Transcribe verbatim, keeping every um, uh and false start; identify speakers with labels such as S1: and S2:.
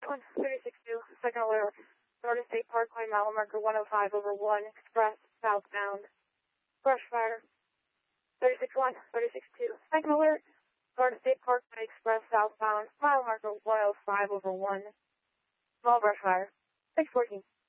S1: one, thirty-six two, second alert. Florida State Parkway, mile marker one oh five over one, express, southbound. Brush fire. thirty-six one, thirty-six two, second alert. Florida State Parkway, express, southbound, mile marker one oh five over one. Small brush fire. six fourteen.